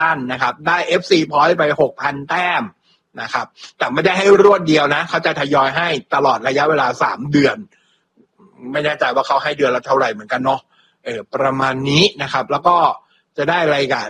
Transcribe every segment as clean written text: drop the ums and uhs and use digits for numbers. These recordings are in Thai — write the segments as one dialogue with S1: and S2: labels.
S1: ชั่นนะครับได้ FC Point ไป 6,000 แต้มนะครับแต่ไม่ได้ให้รวดเดียวนะเขาจะทยอยให้ตลอดระยะเวลา3 เดือนไม่แน่ใจว่าเขาให้เดือนละเท่าไหร่เหมือนกันเนาะประมาณนี้นะครับแล้วก็จะได้อะไรกัน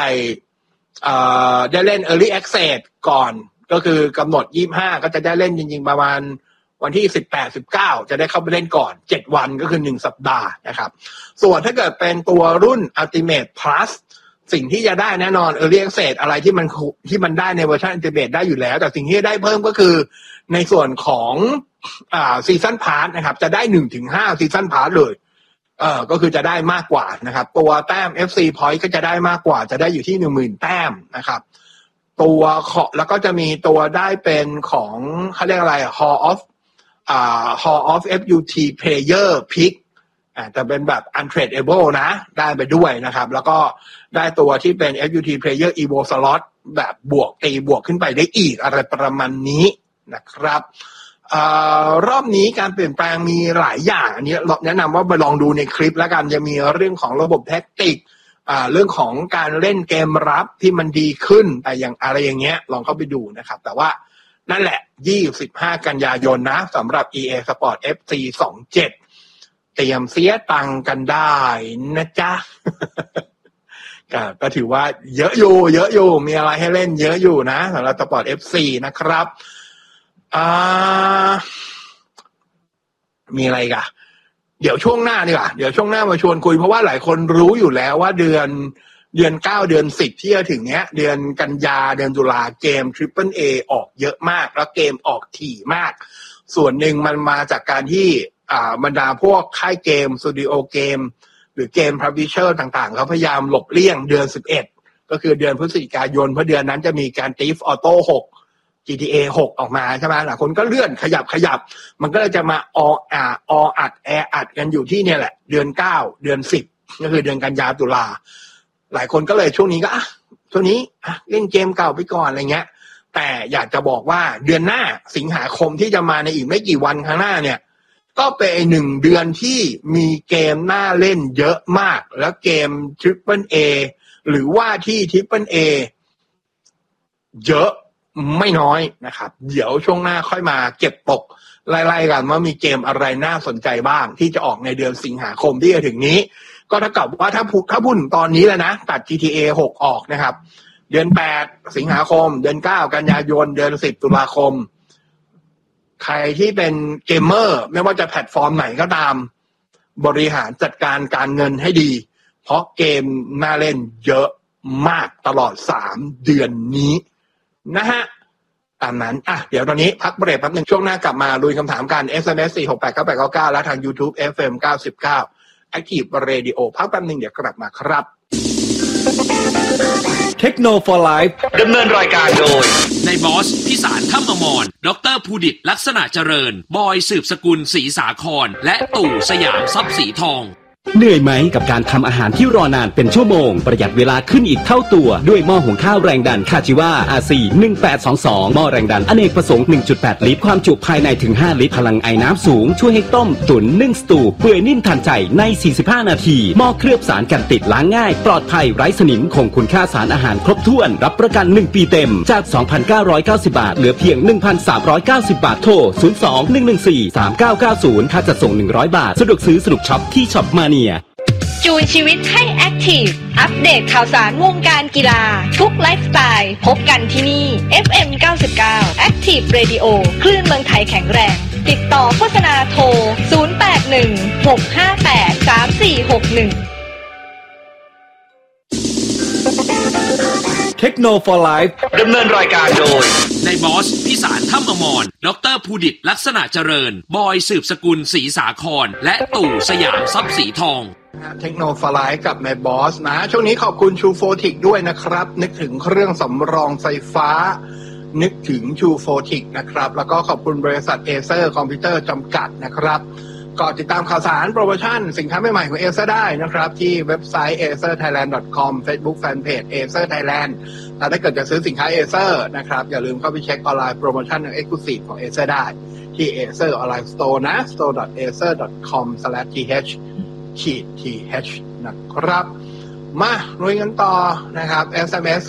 S1: ได้เล่น Early Access ก่อนก็คือกำหนด25ก็จะได้เล่นจริงๆประมาณวันที่18-19จะได้เข้าไปเล่นก่อน7วันก็คือ1สัปดาห์นะครับส่วนถ้าเกิดเป็นตัวรุ่น Ultimate Plus สิ่งที่จะได้แน่นอน Early Access อะไรที่มันได้ในเวอร์ชัน Ultimate ได้อยู่แล้วแต่สิ่งที่ได้เพิ่มก็คือในส่วนของSeason Pass นะครับจะได้ 1-5 Season Pass เลยก็คือจะได้มากกว่านะครับตัวแต้ม FC Point ก็จะได้มากกว่าจะได้อยู่ที่ 10,000 แต้มนะครับตัวแล้วก็จะมีตัวได้เป็นของเขาเรียกอะไรHall of FUT Player Pick แต่เป็นแบบ Untradeable นะได้ไปด้วยนะครับแล้วก็ได้ตัวที่เป็น FUT Player Evo Slot แบบบวกตีบวกขึ้นไปได้อีกอะไรประมาณนี้นะครับรอบนี้การเปลี่ยนแปลงมีหลายอย่างอันนี้แนะนำว่าไปลองดูในคลิปแล้วกันจะมีเรื่องของระบบแท็กติกเรื่องของการเล่นเกมรับที่มันดีขึ้นแต่อย่างอะไรอย่างเงี้ยลองเข้าไปดูนะครับแต่ว่านั่นแหละ25กันยายนนะสำหรับ EA Sport FC 27เตรียมเสียตังกันได้นะจ๊ะ ก็ถือว่าเยอะอยู่มีอะไรให้เล่นเยอะอยู่นะสำหรับ Sport FC นะครับมีอะไรกันเดี๋ยวช่วงหน้าดีกว่าเดี๋ยวช่วงหน้ามาชวนคุยเพราะว่าหลายคนรู้อยู่แล้วว่าเดือน9เดือน10ที่จะถึงเนี้ยเดือนกันยาเดือนตุลาเกม Triple A ออกเยอะมากแล้วเกมออกถี่มากส่วนหนึ่งมันมาจากการที่บรรดาพวกค่ายเกมสตูดิโอเกมหรือเกมพับลิเชอร์ต่างๆเขาพยายามหลบเลี่ยงเดือน11ก็คือเดือนพฤศจิกายนเพราะเดือนนั้นจะมีการ Thief Auto 6 GTA 6 ออกมาใช่ไหมหลายคนก็เลื่อนขยับมันก็เลยจะมาแออัดกันอยู่ที่เนี่ยแหละเดือน9เดือน10ก็คือเดือนกันยาตุลาหลายคนก็เลยช่วงนี้ก็ช่วงนี้เล่นเกมเก่าไปก่อนอะไรเงี้ยแต่อยากจะบอกว่าเดือนหน้าสิงหาคมที่จะมาในอีกไม่กี่วันข้างหน้าเนี่ยก็เป็น1 เดือนที่มีเกมน่าเล่นเยอะมากแล้วเกม Triple A หรือว่าที่ Triple A เยอะไม่น้อยนะครับเดี๋ยวช่วงหน้าค่อยมาเก็บตกไล่ๆกันว่ามีเกมอะไรน่าสนใจบ้างที่จะออกในเดือนสิงหาคมที่จะถึงนี้ก็เท่ากับว่าถ้าพูดตอนนี้แล้วนะตัด GTA 6 ออกนะครับเดือน8สิงหาคมเดือน9กันยายนเดือน10ตุลาคมใครที่เป็นเกมเมอร์ไม่ว่าจะแพลตฟอร์มไหนก็ตามบริหารจัดการการเงินให้ดีเพราะเกมน่าเล่นเยอะมากตลอด3 เดือนนี้นะฮะตามนั้นเดี๋ยวตอนนี้พักเบรกแป๊บนึงช่วงหน้ากลับมาลุยคำถามกัน SMS 4689899และทาง YouTube FM 99 Active Radio พักแป๊บนึงเดี๋ยวกลับมาครับ
S2: เทคโนโลยีไลฟ์
S3: ดำเนินรายการโดย
S4: ในบอสพิสารถ้ำอมรดร.ภูดิตลักษณะเจริญบอยสืบสกุลศรีสาครและตู่สยามทรัพย์สีทอง
S2: เหนื่อยไหมกับการทำอาหารที่รอนานเป็นชั่วโมงประหยัดเวลาขึ้นอีกเท่าตัวด้วยหม้อหุงข้าวแรงดันคาจิวา RC 1822หม้อแรงดันอเนกประสงค์ 1.8 ลิตรความจุภายในถึง5ลิตรพลังไอน้ำสูงช่วยให้ต้มตุ๋นนึ่งสตูเปื่อยนิ่มทันใจใน45นาทีหม้อเคลือบสารกันติดล้างง่ายปลอดภัยไร้สนิมคงคุณค่าสารอาหารครบถ้วนรับประกัน1 ปีเต็มจาก 2,990 บาทเหลือเพียง 1,390 บาทโทร 02-114-3990 ค่าจัดส่ง100 บาทสะดวกซื้อสนุกช็อปที่ช็อปมา
S5: จูนชีวิตให้แอคทีฟอัปเดตข่าวสารวงการกีฬาทุกไลฟ์สไตล์พบกันที่นี่ FM 99 Active Radio คลื่นเมืองไทยแข็งแรงติดต่อโฆษณาโทร 0816583461
S2: เทคโนโลยีไลฟ์
S3: ดำเนินรายการโดย
S4: ในบอสพิสารถ้ำอมรดร.ภูดิตลักษณะเจริญบอยสืบสกุลศรีสาครและตู่สยามทรัพย์สีทอง
S1: เทคโนโลยีไลฟ์กับในบอสนะช่วงนี้ขอบคุณชูโฟติกด้วยนะครับนึกถึงเครื่องสำรองไฟฟ้านึกถึงชูโฟติกนะครับแล้วก็ขอบคุณบริษัทเอเซอร์คอมพิวเตอร์จำกัดนะครับก็ติดตามข่าวสารโปรโมชั่นสินค้าใหม่ๆของ Acer ได้นะครับที่เว็บไซต์ acerthailand.com Facebook Fanpage Acer Thailand แต่ถ้าเกิดจะซื้อสินค้า Acer นะครับอย่าลืมเข้าไปเช็คออนไลน์โปรโมชั่น Exclusive ของ Acer ได้ที่ Acer Online Store นะ store.acer.com/th นะครับมาลุยกันต่อนะครับ SMS